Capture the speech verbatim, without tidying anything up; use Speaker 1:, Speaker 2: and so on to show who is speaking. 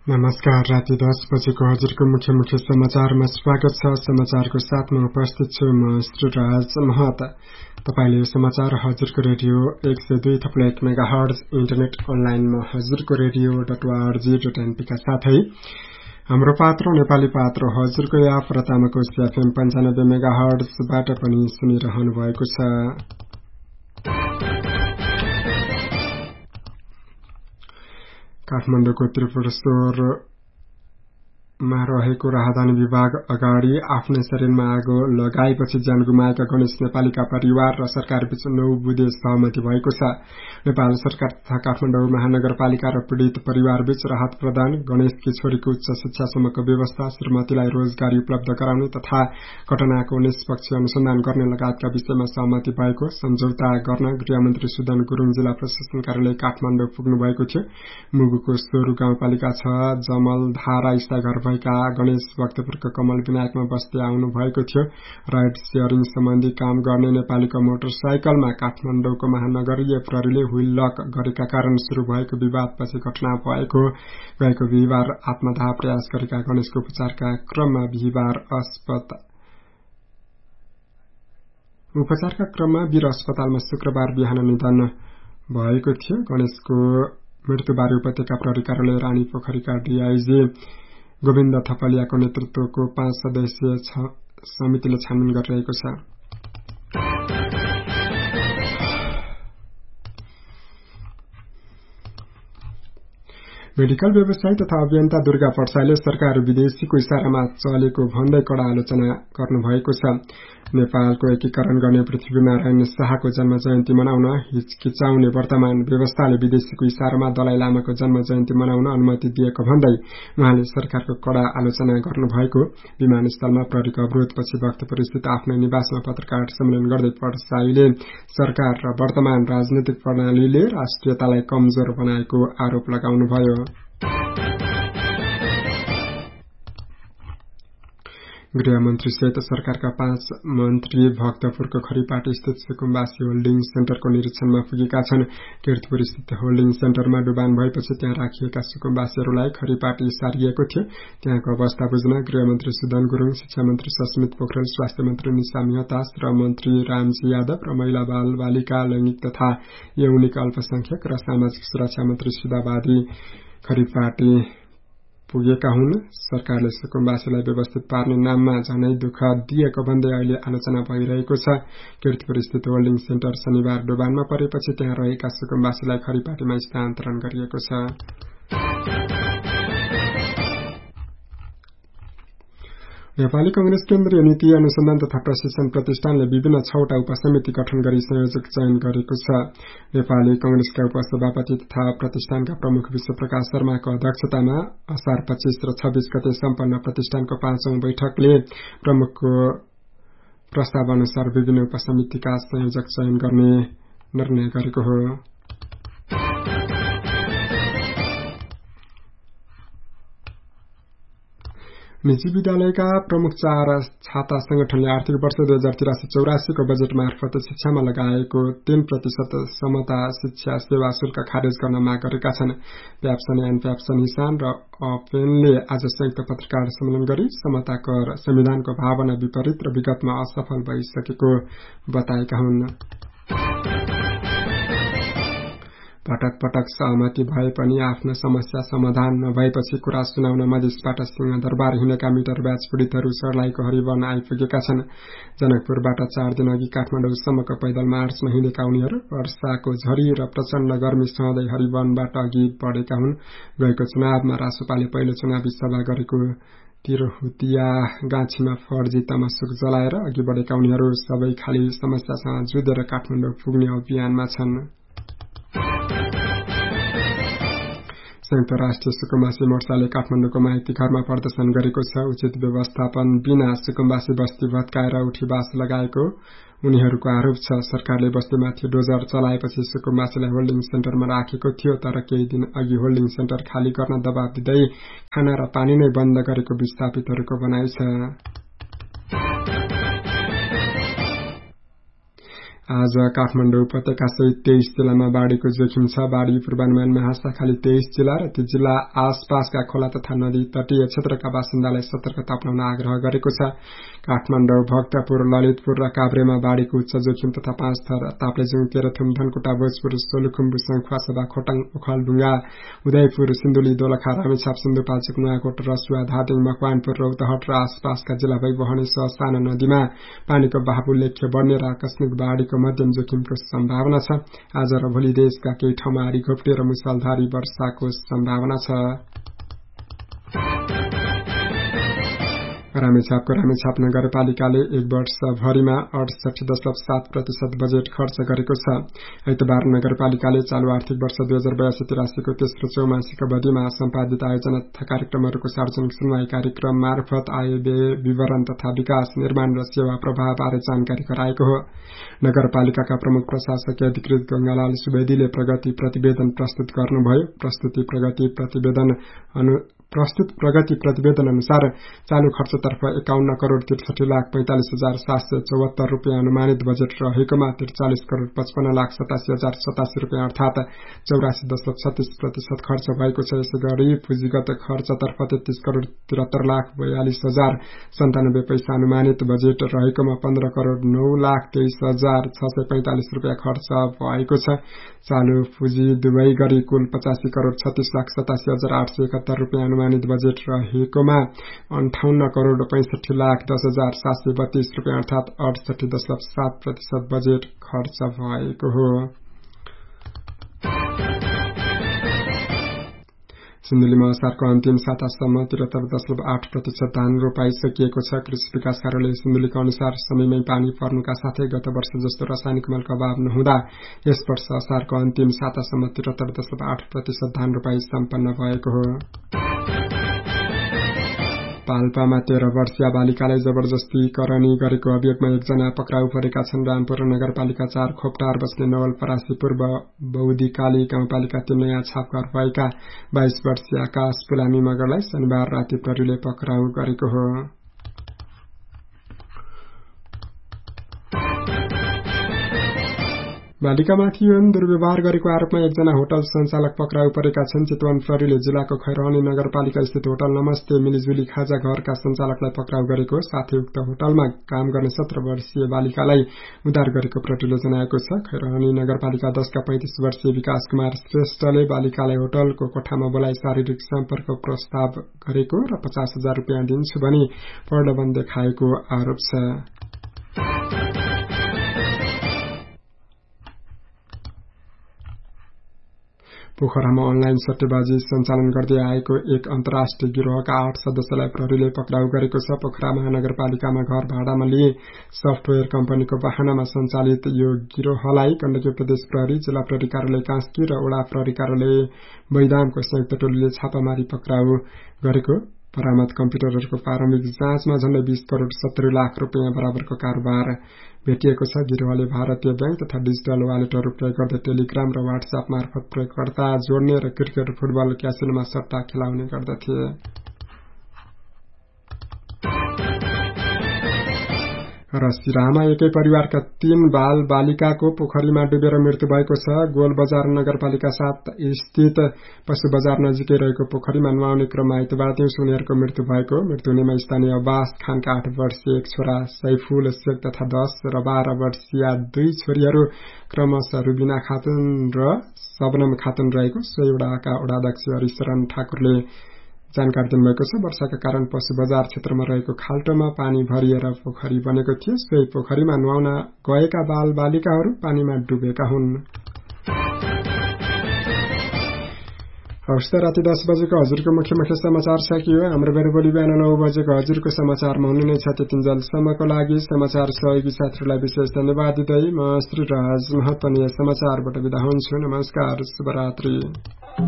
Speaker 1: नमस्कार। राति दस बजेको हजुरको मुख्य मुख्य समाचारमा स्वागत छ। समाचारको साथमा उपस्थित छु म श्रीराज महत। तपाईले समाचार हजुरको रेडियो एक सय दुई थप्लो एक मेगा हर्ज इन्टरनेट अनलाइनमा हजुरको radio dot ORG dot NP का साथै हाम्रो पात्रो नेपाली पात्रो हजुरको एप र तामाकोस एफएम पन्चानब्बे मेगा हर्जबाट पनि सुनिरहनु भएको छ। काठमाडौँको त्रिपुरेश्वरमा रहेको राहदानी विभाग अगाडि आफ्नै शरीरमा आगो लगाएपछि ज्यान गुमाएका गणेश नेपालीका परिवार र सरकारबीच नौ बुँदे सहमति भएको छ। नेपाल सरकार तथा काठमाडौँ महानगरपालिका र पीड़ित परिवारबीच राहत प्रदान, गणेशकी छोरीको उच्च शिक्षासम्मको व्यवस्था, श्रीमतीलाई रोजगारी उपलब्ध गराउने तथा घटनाको निष्पक्ष अनुसन्धान गर्ने लगायतका विषयमा सहमति भएको सम्झौता गर्न गृहमन्त्री सुदन गुरुङ जिल्ला प्रशासन कार्यालय काठमाडौँ पुग्नु भएको थियो। मुगुको सोरु गाउँपालिका छ जमलधारा ईसाघर भएका गणेश भक्तपुरको कमल विनायकमा बस्दै आउनु भएको थियो। राइड शेयरिङ सम्बन्धी काम गर्ने नेपालीको मोटरसाइकलमा काठमाडौँको महानगरीय प्रहरीले व्हील लक गरेका कारण शुरू भएको विवादपछि घटना भएको। गएको बिहिबार आत्मदाह प्रयास गरेका गणेशको उपचारका क्रममा बिहिबार अस्पताल उपचारका क्रममा वीर अस्पतालमा शुक्रबार बिहान निधन भएको थियो। गणेशको मृत्युबारे उपत्यका प्रहरी कार्यालय रानी पोखरीका डीआईजी गोविन्द थपलियाको नेतृत्वको पाँच सदस्यीय समितिले छानबिन गरिरहेको छ। मेडिकल व्यवसायी तथा अभियन्ता दुर्गा पट्साईले सरकार विदेशीको इशारामा चलेको भन्दै कड़ा आलोचना गर्नुभएको छ। नेपालको एकीकरण गर्ने पृथ्वीनारायण शाहको जन्म जयन्ती मनाउन हिचकिचाउने वर्तमान व्यवस्थाले विदेशीको इशारामा दलाई लामाको जन्म जयन्ती मनाउन अनुमति दिएको भन्दै उहाँले सरकारको कड़ा आलोचना गर्नुभएको। विमानस्थलमा प्रहरीको अवरोधपछि भक्तपुर स्थित आफ्नै निवासमा पत्रकार सम्मेलन गर्दै पट्साईले सरकार र वर्तमान राजनीतिक प्रणालीले राष्ट्रियतालाई कमजोर बनाएको आरोप लगाउनुभयो। गृहमन्त्री सहित सरकारका पाँच मन्त्री भक्तपुरको खरीपाटी स्थित सुकुम्बासी होल्डिङ सेन्टरको निरीक्षणमा पुगेका छन्। किर्तपुर स्थित होल्डिङ सेन्टरमा डुबान भएपछि त्यहाँ राखिएका सुकुम्बासीहरूलाई खरीपाटी सारिएको थियो। त्यहाँको अवस्था बुझ्न गृहमन्त्री सुदन गुरुङ, शिक्षा मन्त्री सस्मित पोखरेल, स्वास्थ्य मन्त्री निशा मेहता, श्रम मन्त्री रामजी यादव र महिला बाल बालिका लैंगिक तथा यौनिक अल्पसंख्यक र सामाजिक सुरक्षा मन्त्री सुधाबादी खरीपाटी पुगेका हुन्। सरकारले सुकुम्बासीलाई व्यवस्थित पार्ने नाममा झनै दुःख दिएको भन्दै अहिले आलोचना भइरहेको छ। किर्तपुर स्थित होल्डिङ सेन्टर शनिबार डुबानमा परेपछि त्यहाँ रहेका सुकुम्बासीलाई खरीपाटीमा स्थानान्तरण गरिएको छ। नेपाली कांग्रेस केन्द्रीय नीति अनुसन्धान तथा प्रशिक्षण प्रतिष्ठानले विभिन्न छवटा उपसमिति गठन गरी संयोजक चयन गरेको छ। नेपाली कांग्रेसका उपसभापति तथा प्रतिष्ठानका प्रमुख विश्वप्रकाश शर्माको अध्यक्षतामा असार पच्चीस र छब्बीस गते सम्पन्न प्रतिष्ठानको पाँचौं बैठकले प्रमुखको प्रस्ताव अनुसार विभिन्न उपसमितिका संयोजक चयन गर्ने निर्णय गरेको हो। निजी विद्यालयका प्रमुख चार छाता संगठनले आर्थिक वर्ष दुई हजार तिरासी चौरासी को बजेट मार्फत शिक्षामा लगाएको तीन प्रतिशत समता शिक्षा सेवा शुल्क खारेज गर्न माग गरेका छन्। प्याप्सन एण्ड प्याप्सन हिसान र अपेनले आज संयुक्त पत्रकार सम्मेलन गरी समता कर संविधानको भावना विपरीत र विगतमा असफल भइसकेको बताएका हुन्। पटक पटक सहमति भए पनि आफ्नो समस्या समाधान नभएपछि कुरा सुनाउन मधेसबाट सिंहदरबार हिँडेका मिटर ब्याच पीड़ितहरू सर्लाहीको हरिवन आइपुगेका छन्। जनकपुरबाट चार दिन अघि काठमाडौँसम्मको पैदल मार्चमा हिँडेका उनीहरू वर्षाको झरी र प्रचण्ड गर्मी सहँदै हरिवनबाट अघि बढेका हुन्। गएको चुनावमा रासोपाले पहिलो चुनावी सभा गरेको तिरहुतिया गाछीमा फर्जी तमसुक जलाएर अघि बढेका उनीहरू सबै खाली समस्यासँग जुधेर काठमाडौँ पुग्ने अभियानमा छन्। संयुक्त राष्ट्रिय सुकुम्बासी मोर्चाले काठमाडौँको माइती घरमा प्रदर्शन गरेको छ। उचित व्यवस्थापन बिना सुकुम्बासी बस्ती भत्काएर उठीबास लगाएको उनीहरूको आरोप छ। सरकारले बस्तीमाथि डोजर चलाएपछि सुकुम्बासीलाई होल्डिङ सेन्टरमा राखेको थियो, तर केही दिन अघि होल्डिङ सेन्टर खाली गर्न दबाव दिँदै खाना र पानी नै बन्द गरेको विस्थापितहरूको भनाइ छ। आज काठमाडौँ उपत्यका सहित तेइस जिल्लामा बाढ़ीको जोखिम छ। बाढ़ी पूर्वानुमान महाशाखाले तेइस जिल्ला र ती जिल्ला आसपासका खोला तथा नदी तटीय क्षेत्रका बासिन्दालाई सतर्कता अपनाउन आग्रह गरेको छ। काठमाडौँ, भक्तपुर, ललितपुर र काभ्रेमा बाढ़ीको उच्च जोखिम तथा पाँच थर ताप्लेजुङ, तेह्रथुम, धनकुटा, भोजपुर, सोलुखुम्बु, सङ्खुवासभा, खोटाङ, ओखलढुङ्गा, उदयपुर, सिन्धुली, दोलखा, रामेछाप, सिन्धुपाल्चोक, नुवाकोट, रसुवा, धादिङ, मकवानपुर, रौतहट र आसपासका जिल्लाभरि बहने ससाना नदीमा पानीको बहाव उल्लेख्य बढ्ने र आकस्मिक बाढ़ीको मध्यम जोखिमको सम्भावना छ। आज र भोलि देशका केही ठाउँमा आँधी घोप्टे र मुसलधारी वर्षाको सम्भावना छ। रामेछापको रामेछाप नगरपालिकाले एक वर्षभरिमा अडसठी दशमलव सात प्रतिशत बजेट खर्च गरेको छ। आइतबार नगरपालिकाले चालू आर्थिक वर्ष दुई हजार बयासी तिरासीको तेस्रो चौमासिक अवधिमा सम्पादित आयोजना तथा कार्यक्रमहरूको सार्वजनिक सुनवाई कार्यक्रम मार्फत आय व्यय विवरण तथा विकास, निर्माण र सेवा प्रवाह बारे जानकारी गराएको हो। नगरपालिकाका प्रमुख प्रशासकीय अधिकृत गंगालाल सुवेदीले प्रगति प्रतिवेदन प्रस्तुत गर्नुभयो। प्रस्तुति प्रगति प्रतिवेदन अनु प्रस्तुत प्रगति प्रतिवेदन अनुसार चालू खर्चतर्फ एकाउन्न करोड़ त्रिसठी लाख पैंतालिस हजार सात सय चौहत्तर रूपियाँ अनुमानित बजेट रहेकोमा त्रिचालिस करोड़ पचपन्न लाख सतासी हजार सतासी रूपियाँ अर्थात चौरासी दशमलव छत्तीस प्रतिशत खर्च भएको छ। यसै गरी पुँजीगत खर्चतर्फ तेत्तीस करोड़ तिहत्तर लाख बयालिस हजार सन्तानब्बे पैसा अनुमानित बजेट रहेकोमा पन्ध्र करोड़ नौ लाख तेइस हजार छ सय पैंतालिस रूपियाँ खर्च भएको छ। चालू पुँजी दुवै गरी कुल पचासी करोड़ छत्तीस लाख सतासी हजार आठ सय एकहत्तर रूपियाँ अनुमानित बजेट रहेकोमा अन्ठाउन्न करोड़ पैंसठी लाख दस हजार सात सय बत्तीस रूपियाँ अर्थात अडसठी दशमलव सात प्रतिशत बजेट खर्च भएको हो। सिन्धुलीमा असारको अन्तिम सातासम्म त्रिहत्तर दशमलव आठ प्रतिशत धान रोपाई सकिएको छ। कृषि विकास कार्यालय सिन्धुलीका अनुसार समयमै पानी पर्नुका साथै गत वर्ष जस्तो रासायनिक मलको अभाव नहुँदा यस वर्ष असारको अन्तिम सातासम्म त्रिहत्तर दशमलव आठ प्रतिशत धान रोपाई सम्पन्न भएको हो। पाल्पामा तेह्र वर्षीय बालिकालाई जबरजस्ती करनी गरेको अभियोगमा एकजना पक्राउ परेका छन्। रामपुर नगरपालिका चार खोपटार बस्ने नवलपरासी पूर्व बौद्धकाली गाउँपालिका तीन नयाँ छापघर भएका बाइस वर्षीय आकाश पुलामी मगरलाई शनिबार राति प्रहरीले पक्राउ गरेको हो। बालिकामाथि यौन दुर्व्यवहार गरेको आरोपमा एकजना होटल सञ्चालक पक्राउ परेका छन्। चितवन प्रहरीले जिल्लाको खैरहनी नगरपालिका स्थित होटल नमस्ते मिलिजुली खाजा घरका सञ्चालकलाई पक्राउ गरेको साथै उक्त होटलमा काम गर्ने सत्र वर्षीय बालिकालाई उद्धार गरेको प्रहरीले जनाएको छ। खैरहनी नगरपालिका दशका पैंतिस वर्षीय विकास कुमार श्रेष्ठले बालिकालाई होटलको कोठामा बोलाई शारीरिक सम्पर्क प्रस्ताव गरेको र पचास हजार रूपियाँ दिन्छु भनी प्रलोभन देखाएको आरोप छ। पोखरामा अनलाइन सट्टेबाजी सञ्चालन गर्दै आएको एक अन्तर्राष्ट्रिय गिरोहका आठ सदस्यलाई प्रहरीले पक्राउ गरेको छ। पोखरा महानगरपालिकामा घर भाडामा लिए सफ्टवेयर कम्पनीको वाहनामा सञ्चालित यो गिरोहलाई गण्डकी प्रदेश प्रहरी, जिल्ला प्रहरी कार्यालय कास्की र वडा प्रहरी कार्यालय बैदामको संयुक्त टोलीले छापामारी पक्राउ गरेको। बरामद कम्प्युटरहरूको प्रारम्भिक जाँचमा झण्डै बीस करोड़ सत्तरी लाख रूपियाँ बराबरको कारोबार भेटिएको छ। गिरोहले भारतीय ब्याङ्क तथा डिजिटल वालेटहरू प्रयोग गर्दै टेलिग्राम र व्हाट्सएप मार्फत प्रयोगकर्ता जोड्ने र क्रिकेट, फुटबल, क्यासिनोमा सट्टा खेलाउने गर्दथे। र सिराहामा एकै परिवारका तीन बाल बालिकाको पोखरीमा डुबेर मृत्यु भएको छ। गोलबजार नगरपालिका सात स्थित पशु बजार नजिकै रहेको पोखरीमा नुहाउने क्रममा आइतबार दिउँसो उनीहरूको मृत्यु भएको। मृत्यु हुनेमा स्थानीय अब्बास खानका आठ वर्षीय एक छोरा सैफुल शेख तथा दस र बाह्र वर्षीय दुई छोरीहरू क्रमशः रुबिना खातुन र सबनम खातुन रहेको सोही वडाका वडाध्यक्ष हरिशरण ठाकुरले जानकारी दिनुभएको छ। वर्षाका कारण पशु बजार क्षेत्रमा रहेको खाल्टोमा पानी भरिएर पोखरी बनेको थियो। सोही पोखरीमा नुहाउन गएका बाल बालिकाहरू पानीमा डुबेका हुन्। हवस् त राति दस बजेको हजुरको मुख्य मुख्य समाचार सकियो। हाम्रो बेर भोलि बिहान नौ बजेको हजुरको समाचारमा हुनु नै छ। त्यतिन्जेलसम्मको लागि समाचार सहयोगी साथीहरूलाई विशेष धन्यवाद दिँदै म श्री राज महत्वनीय समाचारबाट बिदा हुन्छु। नमस्कार, शुभरात्रि।